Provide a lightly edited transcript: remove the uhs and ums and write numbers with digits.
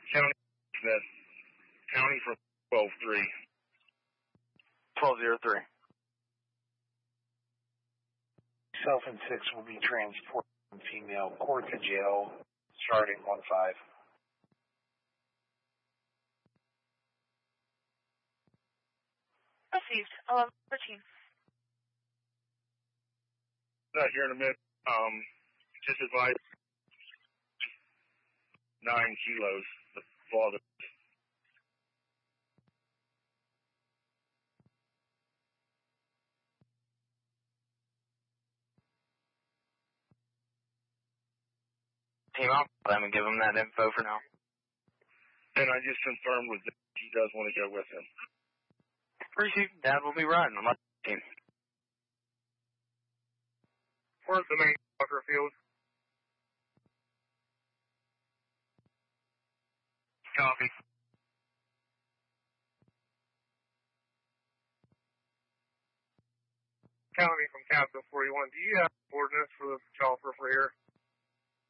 County Smith. County from 12-3. 1203. Self and 6 will be transported from female court to jail starting 1-5. Received. 1113. Not here in a minute. Just advise 9 kilos. The father. Team out them and give him that info for now. And I just confirmed with Dad he does want to go with him. Received. Dad will be riding on my team. Where's the main soccer field? Copy. County from Captain 41. Do you have coordinates for the chopper for here?